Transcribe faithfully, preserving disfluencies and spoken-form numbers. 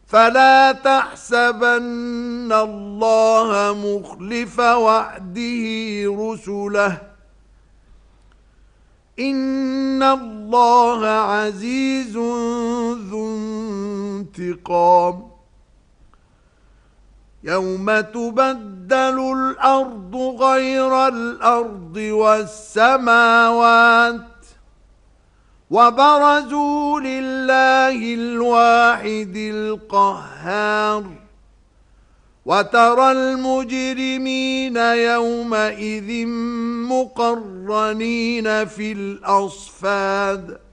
فلا تحسبن الله مخلف وعده رسله إن الله عزيز ذو انتقام يوم تبدل الأرض غير الأرض والسماوات وبرزوا لله الواحد القهار وترى المجرمين يومئذ مقرنين في الأصفاد